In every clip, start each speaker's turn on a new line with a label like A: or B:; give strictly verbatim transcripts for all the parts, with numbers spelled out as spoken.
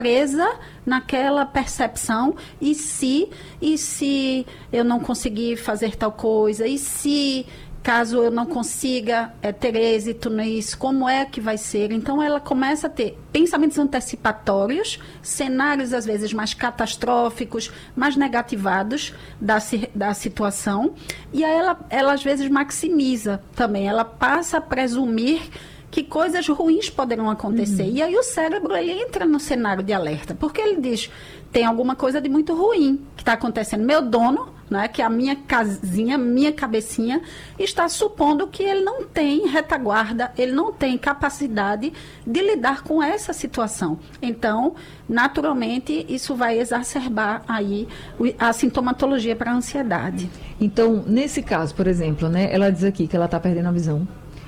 A: presa naquela percepção, e se, e se eu não conseguir fazer tal coisa, e se caso eu não consiga é, ter êxito nisso, como é que vai ser? Então ela começa a ter pensamentos antecipatórios, cenários às vezes mais catastróficos, mais negativados da, da situação, e aí ela, ela às vezes maximiza também, ela passa a presumir que coisas ruins poderão acontecer. Uhum. E aí o cérebro, ele entra no cenário de alerta, porque ele diz, tem alguma coisa de muito ruim que está acontecendo. Meu dono, né, que é a minha casinha, minha cabecinha, está supondo que ele não tem retaguarda, ele não tem capacidade de lidar com essa situação. Então, naturalmente, isso vai exacerbar aí a sintomatologia para a ansiedade.
B: Então, nesse caso, por exemplo, né, ela diz aqui que ela está perdendo a visão.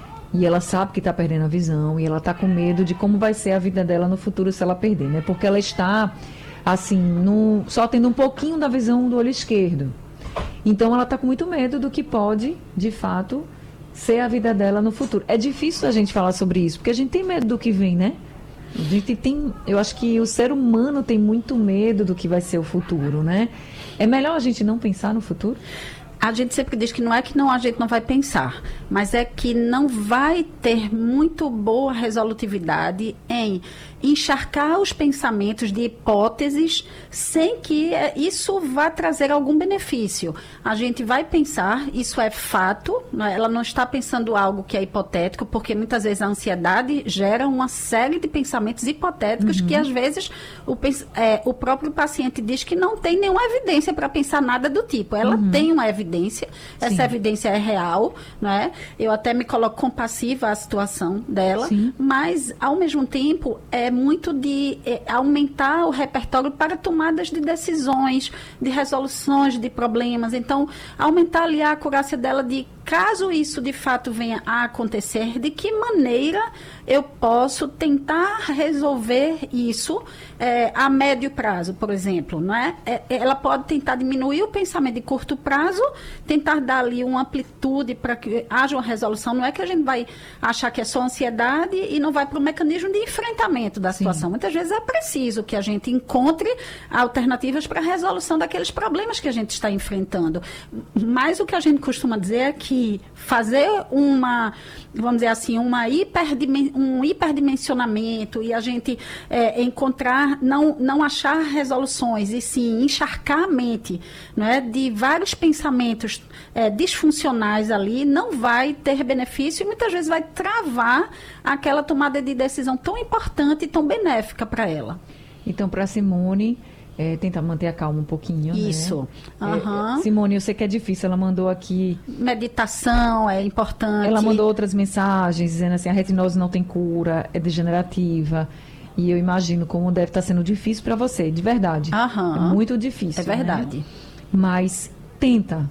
B: E ela sabe que está perdendo a visão, e ela está com medo de como vai ser a vida dela no futuro se ela perder, né? Porque ela está, assim, no, só tendo um pouquinho da visão do olho esquerdo. Então, ela está com muito medo do que pode, de fato, ser a vida dela no futuro. É difícil a gente falar sobre isso, porque a gente tem medo do que vem, né? A gente tem, eu acho que o ser humano tem muito medo do que vai ser o futuro, né? É melhor a gente não pensar no futuro?
A: A gente sempre diz que não é que não, a gente não vai pensar, mas é que não vai ter muito boa resolutividade em encharcar os pensamentos de hipóteses sem que isso vá trazer algum benefício. A gente vai pensar, isso é fato, né? Ela não está pensando algo que é hipotético, porque muitas vezes a ansiedade gera uma série de pensamentos hipotéticos, uhum, que às vezes o, é, o próprio paciente diz que não tem nenhuma evidência para pensar nada do tipo. Ela uhum. tem uma evidência, essa Sim. evidência é real, né? Eu até me coloco compassiva à situação dela, Sim. mas ao mesmo tempo é muito de é, aumentar o repertório para tomadas de decisões, de resoluções de problemas. Então, aumentar ali a acurácia dela de, caso isso de fato venha a acontecer, de que maneira eu posso tentar resolver isso é, a médio prazo, por exemplo, não é? É, ela pode tentar diminuir o pensamento de curto prazo, tentar dar ali uma amplitude para que haja uma resolução. Não é que a gente vai achar que é só ansiedade e não vai para o mecanismo de enfrentamento da situação. Sim. Muitas vezes é preciso que a gente encontre alternativas para a resolução daqueles problemas que a gente está enfrentando. Mas o que a gente costuma dizer é que fazer uma, vamos dizer assim, uma hiperdimen- um hiperdimensionamento e a gente é, encontrar, não, não achar resoluções e sim encharcar a mente, não é, de vários pensamentos é, disfuncionais ali, não vai ter benefício e muitas vezes vai travar aquela tomada de decisão tão importante e tão benéfica para ela.
B: Então, para a Simone... É, tentar manter a calma um pouquinho.
A: Isso.
B: Né?
A: Uhum.
B: É, Simone, eu sei que é difícil, ela mandou aqui...
A: Meditação é importante.
B: Ela mandou outras mensagens dizendo assim, a retinose não tem cura, é degenerativa. E eu imagino como deve estar sendo difícil para você, de verdade.
A: Uhum.
B: É muito difícil.
A: É verdade.
B: Né? Mas tenta.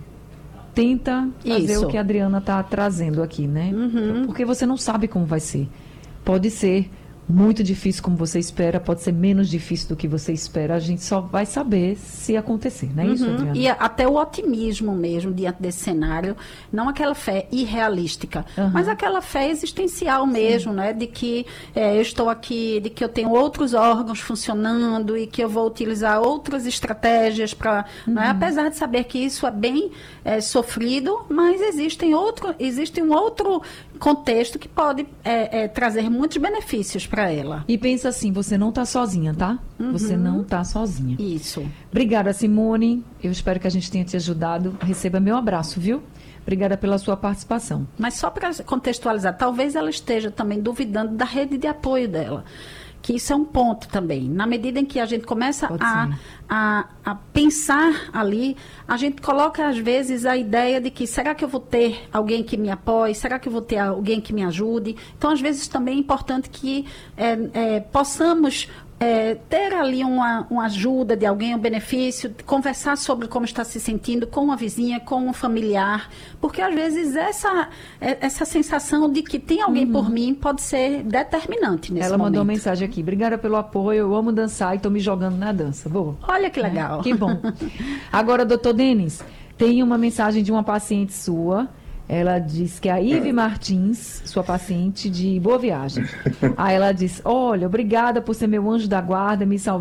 B: Tenta fazer
A: Isso.
B: o que a Adriana está trazendo aqui, né?
A: Uhum.
B: Porque você não sabe como vai ser. Pode ser muito difícil como você espera, pode ser menos difícil do que você espera, a gente só vai saber se acontecer, não é
A: uhum.
B: isso, Adriana?
A: E até o otimismo mesmo diante desse cenário, não aquela fé irrealística, uhum. mas aquela fé existencial mesmo, né? De que é, eu estou aqui, de que eu tenho outros órgãos funcionando e que eu vou utilizar outras estratégias para, uhum. né? Apesar de saber que isso é bem é, sofrido, mas existem outro, existe um outro contexto que pode é, é, trazer muitos benefícios para ela.
B: E pensa assim, você não está sozinha, tá? Uhum. Você não está sozinha.
A: Isso.
B: Obrigada, Simone. Eu espero que a gente tenha te ajudado. Receba meu abraço, viu? Obrigada pela sua participação.
A: Mas só para contextualizar, talvez ela esteja também duvidando da rede de apoio dela. Que isso é um ponto também. Na medida em que a gente começa a, a, a pensar ali, a gente coloca, às vezes, a ideia de que será que eu vou ter alguém que me apoie? Será que eu vou ter alguém que me ajude? Então, às vezes, também é importante que é, é, possamos... É, ter ali uma, uma ajuda de alguém, um benefício, conversar sobre como está se sentindo com uma vizinha, com um familiar, porque às vezes essa, essa sensação de que tem alguém uhum. por mim pode ser determinante nesse
B: Ela
A: momento.
B: mandou uma mensagem aqui, obrigada pelo apoio, eu amo dançar e estou me jogando na dança. Boa.
A: Olha que legal.
B: É, que bom. Agora, doutor Denis, tem uma mensagem de uma paciente sua, Ela diz que é a Ive Martins, sua paciente de Boa Viagem. Aí ela diz, olha, obrigada por ser meu anjo da guarda, me salvar.